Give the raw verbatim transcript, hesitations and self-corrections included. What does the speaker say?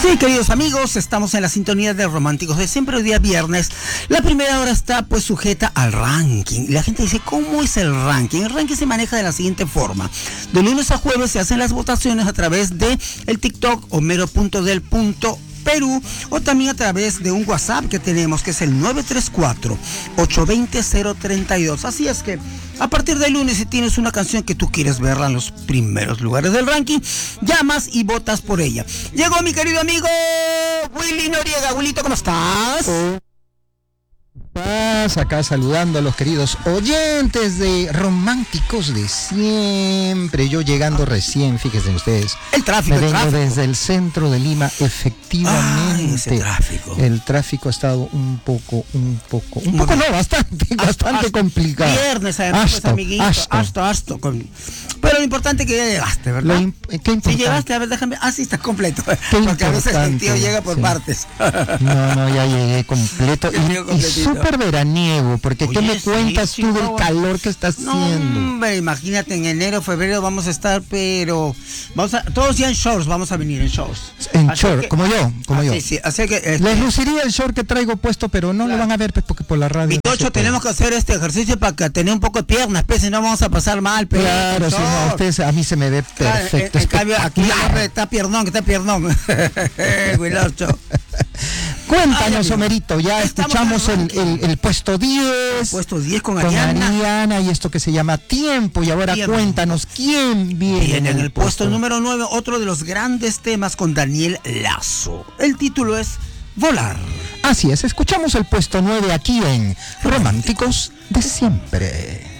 Sí, queridos amigos, estamos en la sintonía de Románticos de Siempre, hoy día viernes. La primera hora está pues sujeta al ranking. Y la gente dice, ¿cómo es el ranking? El ranking se maneja de la siguiente forma. De lunes a jueves se hacen las votaciones a través de el TikTok homero punto del punto Perú, o también a través de un WhatsApp que tenemos, que es el nueve tres cuatro, ocho dos cero, cero tres dos. Así es que a partir del lunes, si tienes una canción que tú quieres verla en los primeros lugares del ranking, llamas y votas por ella. Llegó mi querido amigo Willy Noriega. Willito, ¿cómo estás? Oh. Acá saludando a los queridos oyentes de Románticos de Siempre. Yo llegando recién, fíjense ustedes. El tráfico, Me vengo el tráfico. desde el centro de Lima, efectivamente. Ay, ese tráfico. El tráfico ha estado un poco, un poco, un poco, no, bastante, Hasta, bastante hasta complicado. Viernes, además, pues, amiguito. hasta. Hasta, hasta. Con... Pero lo importante es que ya llegaste, ¿verdad? Lo imp- ¿Qué importante? Si llegaste, a ver, déjame. Ah, sí, está completo. Qué Porque a veces el tío importante, llega por sí. partes. No, no, ya llegué completo. Ya llego Y, y completito. súper veraniego, porque Oye, ¿qué me sí, cuentas sí, tú del no, calor que está No, haciendo? hombre, imagínate, en enero, febrero vamos a estar, pero vamos a, todos ya en shorts, vamos a venir en shorts. En Así short, que- como yo, como ah, yo. Sí, sí, así que este, Les luciría el short que traigo puesto, pero no Claro. lo van a ver pues, porque por la radio. mi no se tocho, puede. tenemos que hacer este ejercicio para que tener un poco de piernas, pues, si no vamos a pasar mal, pero Claro, si no, a ustedes, a mí se me ve Claro, perfecto. en, en cambio, aquí el espectacular. hombre está piernón, que está piernón. El Huilocho. Cuéntanos, Ay, Homerito, ya estamos escuchamos en el, el el, el puesto diez. Puesto diez con Con Ariana. Ariana y esto que se llama Tiempo. Y ahora Tiempo. cuéntanos quién viene, Viene en el puesto número nueve, otro de los grandes temas con Daniel Lazo. El título es Volar. Así es, escuchamos el puesto nueve aquí en Románticos de Siempre.